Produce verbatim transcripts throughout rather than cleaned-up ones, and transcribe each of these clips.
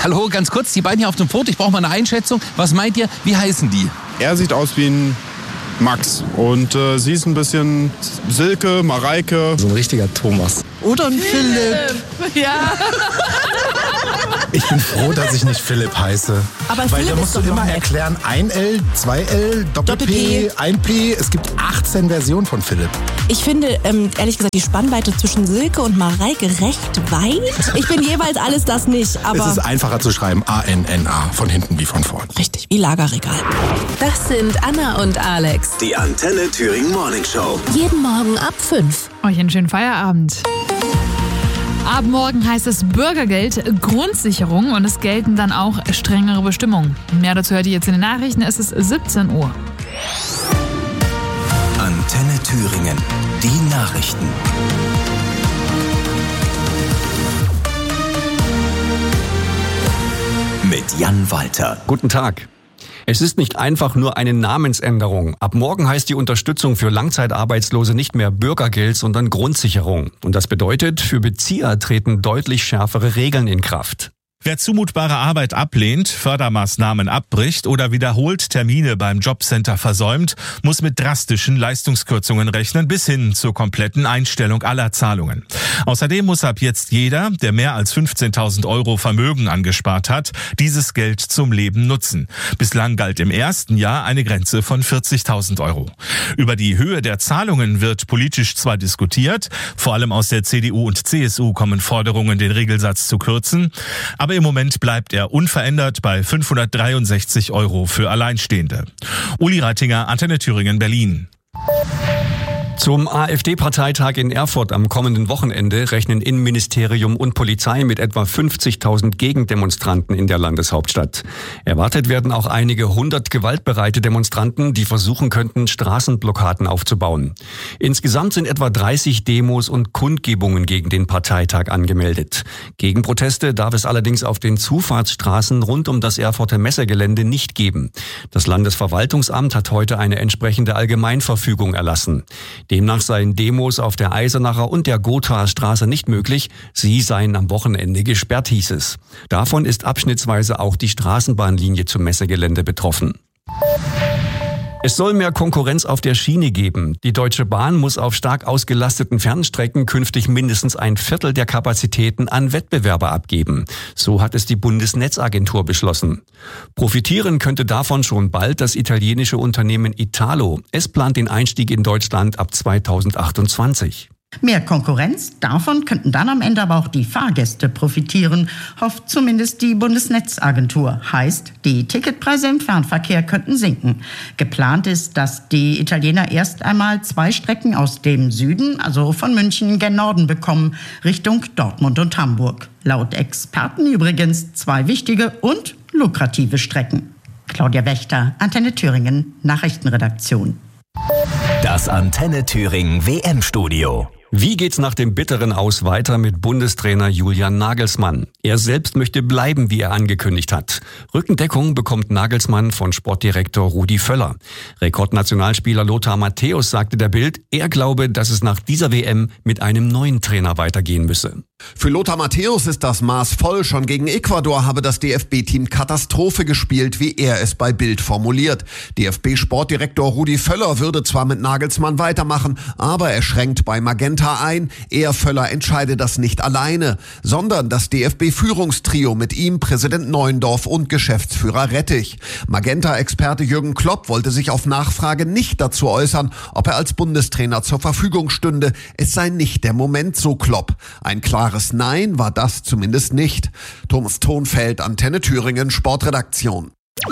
Hallo, ganz kurz, die beiden hier auf dem Foto, ich brauche mal eine Einschätzung. Was meint ihr, wie heißen die? Er sieht aus wie ein Max und äh, sie ist ein bisschen Silke, Mareike. So ein richtiger Thomas. Oder ein Philipp. Philipp. Ja. Ich bin froh, dass ich nicht Philipp heiße. Aber Weil Philipp da musst ist du doch immer noch erklären, ein L, zwei L, Doppel-P, ein P. Es gibt achtzehn Versionen von Philipp. Ich finde, ähm, ehrlich gesagt, die Spannweite zwischen Silke und Mareike recht weit. Ich bin jeweils alles das nicht, aber... Es ist einfacher zu schreiben, A N N A, von hinten wie von vorn. Richtig, wie Lagerregal. Das sind Anna und Alex. Die Antenne Thüringen Morning Show. Jeden Morgen ab fünf. Euch einen schönen Feierabend. Ab morgen heißt es Bürgergeld, Grundsicherung und es gelten dann auch strengere Bestimmungen. Mehr dazu hört ihr jetzt in den Nachrichten. Es ist siebzehn Uhr. Antenne Thüringen. Die Nachrichten. Mit Jan Walter. Guten Tag. Es ist nicht einfach nur eine Namensänderung. Ab morgen heißt die Unterstützung für Langzeitarbeitslose nicht mehr Bürgergeld, sondern Grundsicherung. Und das bedeutet, für Bezieher treten deutlich schärfere Regeln in Kraft. Wer zumutbare Arbeit ablehnt, Fördermaßnahmen abbricht oder wiederholt Termine beim Jobcenter versäumt, muss mit drastischen Leistungskürzungen rechnen, bis hin zur kompletten Einstellung aller Zahlungen. Außerdem muss ab jetzt jeder, der mehr als fünfzehntausend Euro Vermögen angespart hat, dieses Geld zum Leben nutzen. Bislang galt im ersten Jahr eine Grenze von vierzigtausend Euro. Über die Höhe der Zahlungen wird politisch zwar diskutiert, vor allem aus der C D U und C S U kommen Forderungen, den Regelsatz zu kürzen, aber im Moment bleibt er unverändert bei fünfhundertdreiundsechzig Euro für Alleinstehende. Uli Reitinger, Antenne Thüringen, Berlin. Zum AfD-Parteitag in Erfurt am kommenden Wochenende rechnen Innenministerium und Polizei mit etwa fünfzigtausend Gegendemonstranten in der Landeshauptstadt. Erwartet werden auch einige hundert gewaltbereite Demonstranten, die versuchen könnten, Straßenblockaden aufzubauen. Insgesamt sind etwa dreißig Demos und Kundgebungen gegen den Parteitag angemeldet. Gegenproteste darf es allerdings auf den Zufahrtsstraßen rund um das Erfurter Messegelände nicht geben. Das Landesverwaltungsamt hat heute eine entsprechende Allgemeinverfügung erlassen. Demnach seien Demos auf der Eisenacher und der Gothaer Straße nicht möglich. Sie seien am Wochenende gesperrt, hieß es. Davon ist abschnittsweise auch die Straßenbahnlinie zum Messegelände betroffen. Es soll mehr Konkurrenz auf der Schiene geben. Die Deutsche Bahn muss auf stark ausgelasteten Fernstrecken künftig mindestens ein Viertel der Kapazitäten an Wettbewerber abgeben. So hat es die Bundesnetzagentur beschlossen. Profitieren könnte davon schon bald das italienische Unternehmen Italo. Es plant den Einstieg in Deutschland ab zweitausendachtundzwanzig. Mehr Konkurrenz, davon könnten dann am Ende aber auch die Fahrgäste profitieren, hofft zumindest die Bundesnetzagentur. Heißt, die Ticketpreise im Fernverkehr könnten sinken. Geplant ist, dass die Italiener erst einmal zwei Strecken aus dem Süden, also von München gen Norden bekommen, Richtung Dortmund und Hamburg. Laut Experten übrigens zwei wichtige und lukrative Strecken. Claudia Wächter, Antenne Thüringen, Nachrichtenredaktion. Das Antenne Thüringen W M-Studio. Wie geht's nach dem bitteren Aus weiter mit Bundestrainer Julian Nagelsmann? Er selbst möchte bleiben, wie er angekündigt hat. Rückendeckung bekommt Nagelsmann von Sportdirektor Rudi Völler. Rekordnationalspieler Lothar Matthäus sagte der Bild, er glaube, dass es nach dieser W M mit einem neuen Trainer weitergehen müsse. Für Lothar Matthäus ist das Maß voll. Schon gegen Ecuador habe das D F B-Team Katastrophe gespielt, wie er es bei Bild formuliert. D F B-Sportdirektor Rudi Völler würde zwar mit Nagelsmann weitermachen, aber er schränkt bei Magenta ein. Er, Völler, entscheide das nicht alleine, sondern das D F B-Führungstrio mit ihm, Präsident Neuendorf und Geschäftsführer Rettich. Magenta-Experte Jürgen Klopp wollte sich auf Nachfrage nicht dazu äußern, ob er als Bundestrainer zur Verfügung stünde. Es sei nicht der Moment, so Klopp. Ein klares Nein war das zumindest nicht. Thomas Thonfeld, Antenne Thüringen, Sportredaktion.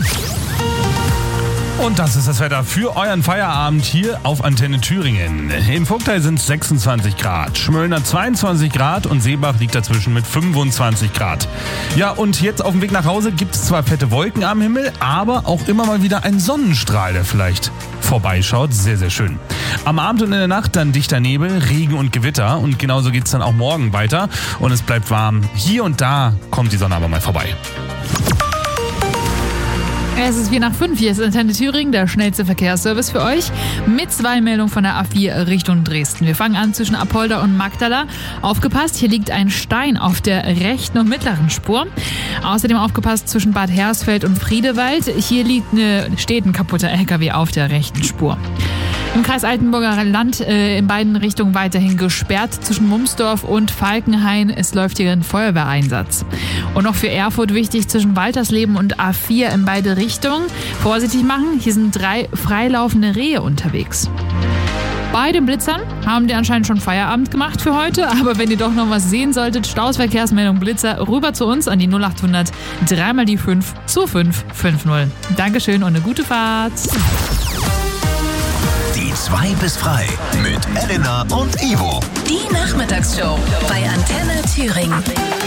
Und das ist das Wetter für euren Feierabend hier auf Antenne Thüringen. In Vogtei sind es sechsundzwanzig Grad, Schmölln hat zweiundzwanzig Grad und Seebach liegt dazwischen mit fünfundzwanzig Grad. Ja, und jetzt auf dem Weg nach Hause gibt es zwar fette Wolken am Himmel, aber auch immer mal wieder ein Sonnenstrahl, der vielleicht vorbeischaut. Sehr, sehr schön. Am Abend und in der Nacht dann dichter Nebel, Regen und Gewitter und genauso geht es dann auch morgen weiter und es bleibt warm. Hier und da kommt die Sonne aber mal vorbei. Es ist vier nach fünf, hier ist Antenne Thüringen, der schnellste Verkehrsservice für euch, mit zwei Meldungen von der A vier Richtung Dresden. Wir fangen an zwischen Apolda und Magdala. Aufgepasst, hier liegt ein Stein auf der rechten und mittleren Spur. Außerdem aufgepasst zwischen Bad Hersfeld und Friedewald. Hier liegt eine, steht ein kaputter L K W auf der rechten Spur. Im Kreis Altenburger Land äh, in beiden Richtungen weiterhin gesperrt zwischen Mumsdorf und Falkenhain. Es läuft hier ein Feuerwehreinsatz. Und noch für Erfurt wichtig zwischen Waltersleben und A vier in beide Richtungen. Vorsichtig machen, hier sind drei freilaufende Rehe unterwegs. Bei den Blitzern haben die anscheinend schon Feierabend gemacht für heute. Aber wenn ihr doch noch was sehen solltet, Staus, Verkehrsmeldung, Blitzer, rüber zu uns an die null achthundert, dreimal die fünf zu fünf fünf null. Dankeschön und eine gute Fahrt. Die zwei bis frei mit Elena und Ivo. Die Nachmittagsshow bei Antenne Thüringen.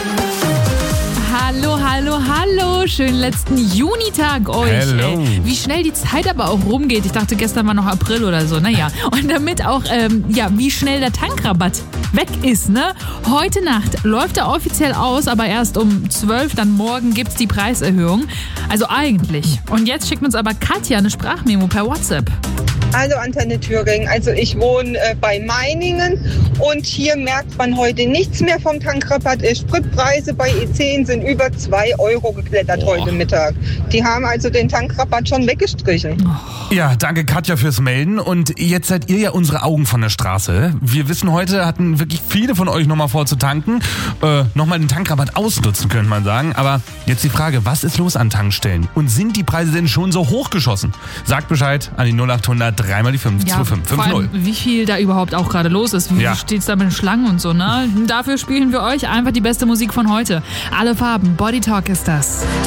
Hallo, hallo, hallo. Schönen letzten Junitag euch. Hello. Ey, wie schnell die Zeit aber auch rumgeht. Ich dachte, gestern war noch April oder so. Naja, und damit auch, ähm, ja, wie schnell der Tankrabatt weg ist, ne? Heute Nacht läuft er offiziell aus, aber erst um zwölf, dann morgen gibt's die Preiserhöhung. Also eigentlich. Und jetzt schickt uns aber Katja eine Sprachmemo per WhatsApp. Also Antenne Thüringen, also ich wohne äh, bei Meiningen und hier merkt man heute nichts mehr vom Tankrabatt. Die Spritpreise bei E zehn sind über zwei Euro geklettert oh. heute Mittag. Die haben also den Tankrabatt schon weggestrichen. Ja, danke Katja fürs Melden und jetzt seid ihr ja unsere Augen von der Straße. Wir wissen, heute hatten wirklich viele von euch nochmal vor zu tanken, äh, nochmal den Tankrabatt ausnutzen, könnte man sagen. Aber jetzt die Frage, was ist los an Tankstellen? Und sind die Preise denn schon so hochgeschossen? Sagt Bescheid an die null achthundert, dreimal die fünf zwei fünf fünf null. Wie viel da überhaupt auch gerade los ist. Wie ja. steht's da mit den Schlangen und so, ne? Dafür spielen wir euch einfach die beste Musik von heute. Alle Farben, Body Talk ist das.